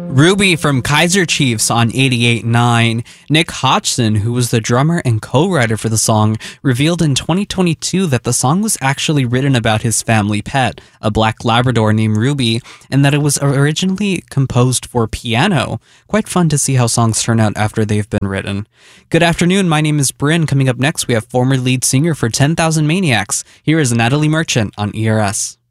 Ruby from Kaiser Chiefs on 88.9. Nick Hodgson, who was the drummer and co-writer for the song, revealed in 2022 that the song was actually written about his family pet, a black Labrador named Ruby, and that it was originally composed for piano. Quite fun to see how songs turn out after they've been written. Good afternoon, my name is Bryn. Coming up next, we have former lead singer for 10,000 Maniacs. Here is Natalie Merchant on ERS.